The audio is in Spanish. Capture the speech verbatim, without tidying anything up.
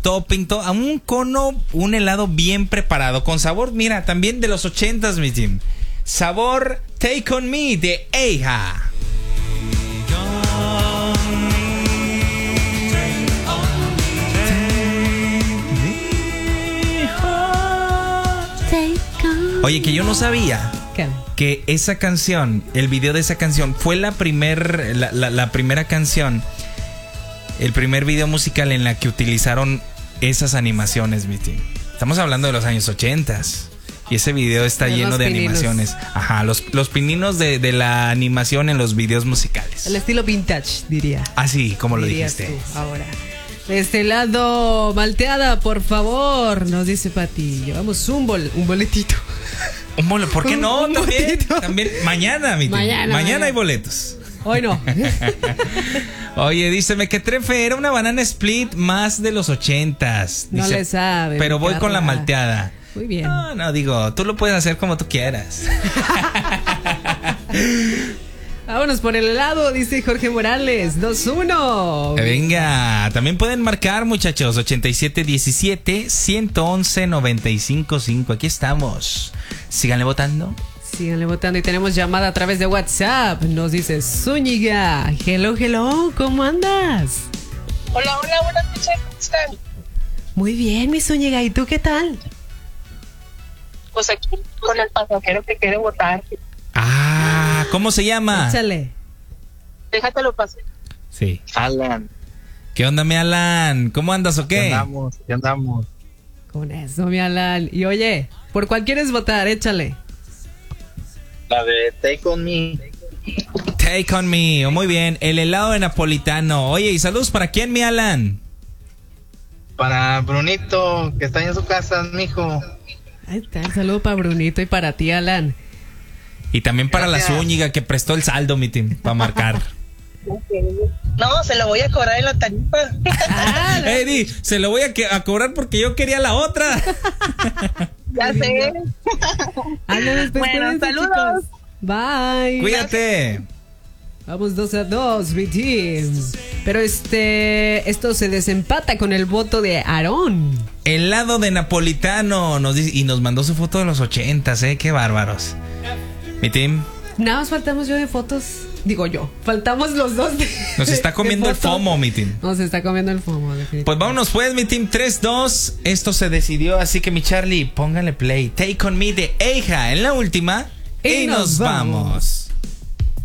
topping, to- a un cono, un helado bien preparado, con sabor, mira, también de los ochentas, mi team. Sabor Take On Me de Eija. Oye, que yo no sabía ¿Qué? que esa canción, el video de esa canción, fue la, primer, la, la, la primera canción, el primer video musical en la que utilizaron esas animaciones, mi team. Estamos hablando de los años ochentas. Y ese video está De lleno los de pininos. animaciones. Ajá, los, los pininos de, de la animación en los videos musicales. El estilo vintage, diría. Así, como lo Dirías dijiste. tú ahora. De este lado, malteada, por favor, nos dice Pati. Llevamos un, bol, un boletito. Un bol- ¿Por qué no? Un También, botito. también. Mañana, mi team. Mañana, mañana. hay boletos. Hoy no. Oye, dice, me que trefe, era una banana split más de los ochentas. No Dice, le sabe. pero mi voy con la Carla. malteada. Muy bien. No, no, digo, tú lo puedes hacer como tú quieras. Vámonos por el helado, dice Jorge Morales. dos uno. Venga, también pueden marcar, muchachos, ochenta y siete diecisiete, ciento once, noventa y cinco cinco. Aquí estamos. Síganle votando. Síganle votando y tenemos llamada a través de WhatsApp. Nos dice Zúñiga. Hello, hello, ¿cómo andas? Hola, hola, buenas noches, ¿cómo están? Muy bien, mi Zúñiga. ¿Y tú qué tal? Pues aquí con el pasajero que quiere votar. Ah, ¿cómo se llama? Échale. Déjatelo pasar. Sí. Alan, ¿Qué onda, mi Alan? ¿Cómo andas o ¿qué qué? andamos? ¿Qué andamos? Con eso, mi Alan. Y oye, ¿por cuál quieres votar? Échale. La de Take On Me. Take On Me. Oh, muy bien. El helado de napolitano. Oye, ¿y saludos para quién, mi Alan? Para Brunito, que está en su casa, mijo. Ahí está, un saludo para Brunito y para ti, Alan. Y también para Gracias. la Zúñiga que prestó el saldo, mi team, para marcar. No, se lo voy a cobrar en la tarifa. Ah, Eddie, se lo voy a, que- a cobrar porque yo quería la otra. Ya sé. Alan, después Bueno, cuídense, saludos. chicos. Bye. Cuídate. Vamos dos a dos, mi team. Pero este, esto se desempata con el voto de Aarón. Helado de napolitano. Nos dice, y nos mandó su foto de los ochentas, ¿eh? Qué bárbaros. Mi team, Nada más faltamos yo de fotos. Digo yo, faltamos los dos de, nos está de comiendo el fotos. FOMO, mi team. Nos está comiendo el FOMO, definitivamente. Pues vámonos pues, mi team, tres dos. Esto se decidió, así que mi Charlie, póngale play. Take On Me de Eija en la última. Y, Y nos nos vamos. vamos.